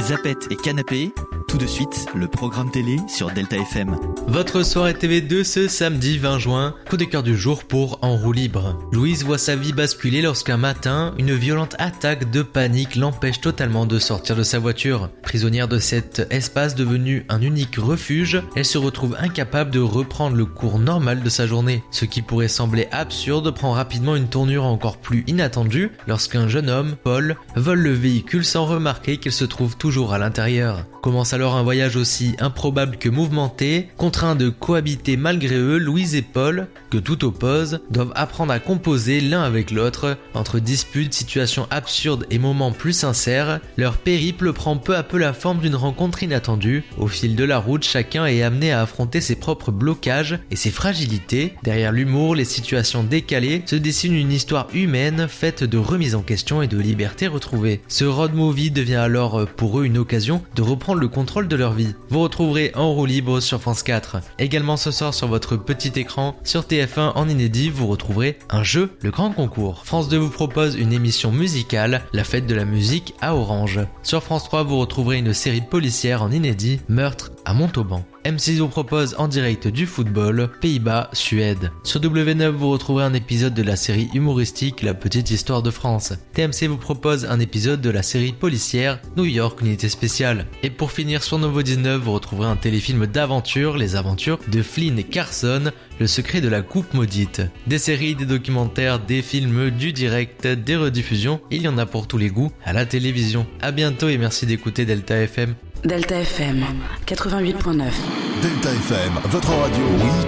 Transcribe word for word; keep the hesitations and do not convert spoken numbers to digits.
Zapette et Canapé, tout de suite, le programme télé sur Delta F M. Votre soirée T V deux ce samedi vingt juin, coup de cœur du jour pour En roue libre. Louise voit sa vie basculer lorsqu'un matin, une violente attaque de panique l'empêche totalement de sortir de sa voiture. Prisonnière de cet espace devenu un unique refuge, elle se retrouve incapable de reprendre le cours normal de sa journée. Ce qui pourrait sembler absurde prend rapidement une tournure encore plus inattendue lorsqu'un jeune homme, Paul, vole le véhicule sans remarquer qu'il se trouve toujours à l'intérieur. Commence alors un voyage aussi improbable que mouvementé. Contraints de cohabiter malgré eux, Louise et Paul, que tout oppose, doivent apprendre à composer l'un avec l'autre. Entre disputes, situations absurdes et moments plus sincères, leur périple prend peu à peu la forme d'une rencontre inattendue. Au fil de la route, chacun est amené à affronter ses propres blocages et ses fragilités. Derrière l'humour, les situations décalées, se dessine une histoire humaine faite de remise en question et de liberté retrouvée. Ce road movie devient alors pour eux une occasion de reprendre le contrôle de leur vie. Vous retrouverez En roue libre sur France quatre. Également ce soir sur votre petit écran, sur T F un en inédit, vous retrouverez un jeu, le grand concours. France deux vous propose une émission musicale, la fête de la musique à Orange. Sur France trois, vous retrouverez une série policière en inédit, Meurtre à Montauban. M six vous propose en direct du football, Pays-Bas, Suède. Sur W neuf, vous retrouverez un épisode de la série humoristique La Petite Histoire de France. T M C vous propose un épisode de la série policière New York Unité Spéciale. Et pour finir sur Novo dix-neuf, vous retrouverez un téléfilm d'aventure, Les Aventures de Flynn et Carson, Le secret de la coupe maudite. Des séries, des documentaires, des films, du direct, des rediffusions, il y en a pour tous les goûts à la télévision. À bientôt et merci d'écouter Delta F M. Delta F M quatre-vingt-huit point neuf. Delta F M, votre radio. Oui.